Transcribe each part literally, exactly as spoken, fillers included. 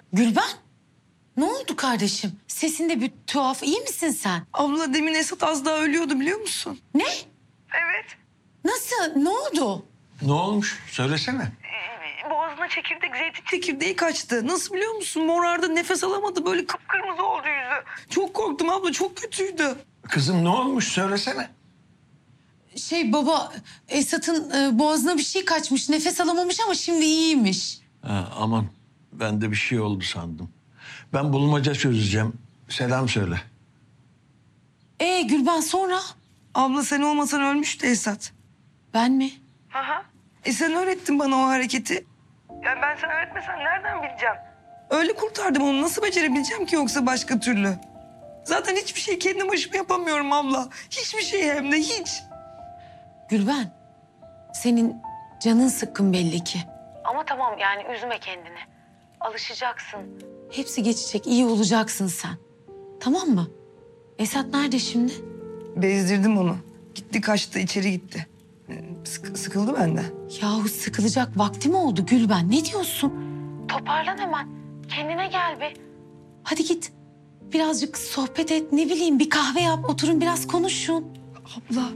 Gülben, ne oldu kardeşim? Sesinde bir tuhaf, iyi misin sen? Abla demin Esat az daha ölüyordu biliyor musun? Ne? Evet. Nasıl, ne oldu? Ne olmuş? Söylesene. Boğazına çekirdek, zeytin çekirdeği kaçtı. Nasıl biliyor musun? Morardı, nefes alamadı. Böyle kıpkırmızı oldu yüzü. Çok korktum abla, çok kötüydü. Kızım ne olmuş? Söylesene. Şey baba, Esat'ın e, boğazına bir şey kaçmış, nefes alamamış ama şimdi iyiymiş. Ha, aman ben de bir şey oldu sandım. Ben bulmaca çözeceğim. Selam söyle. Ee Gülben sonra? Abla sen olmasan ölmüştü Esat. Ben mi? Aha. E sen öğrettin bana o hareketi. Yani ben sana öğretmesen nereden bileceğim? Öyle kurtardım onu. Nasıl becerebileceğim ki yoksa başka türlü? Zaten hiçbir şey kendi başıma yapamıyorum abla. Hiçbir şey hem de hiç. Gülben, senin canın sıkkın belli ki. Ama tamam yani üzme kendini. Alışacaksın. Hepsi geçecek, iyi olacaksın sen. Tamam mı? Esat nerede şimdi? Bezdirdim onu. Gitti kaçtı içeri gitti. Ee, Sık, sıkıldı benden. Yahu sıkılacak vakti mi oldu Gülben? Ne diyorsun? Toparlan hemen. Kendine gel bir. Hadi git. Birazcık sohbet et, ne bileyim bir kahve yap, oturun biraz konuşun. Abla.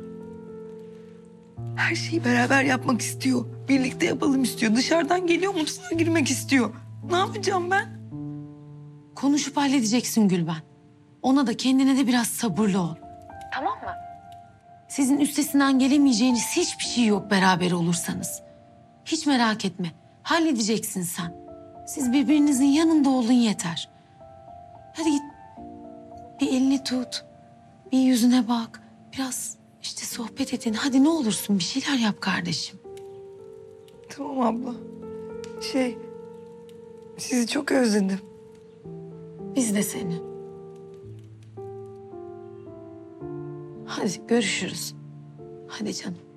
Her şeyi beraber yapmak istiyor. Birlikte yapalım istiyor. Dışarıdan geliyor mutfağa girmek istiyor. Ne yapacağım ben? Konuşup halledeceksin Gülben. Ona da kendine de biraz sabırlı ol. Tamam mı? Sizin üstesinden gelemeyeceğiniz hiçbir şey yok beraber olursanız. Hiç merak etme. Halledeceksin sen. Siz birbirinizin yanında olun yeter. Hadi git. Bir elini tut. Bir yüzüne bak. Biraz işte sohbet edin. Hadi ne olursun bir şeyler yap kardeşim. Tamam abla. Şey, sizi çok özledim. Biz de seni. Hadi görüşürüz. Hadi canım.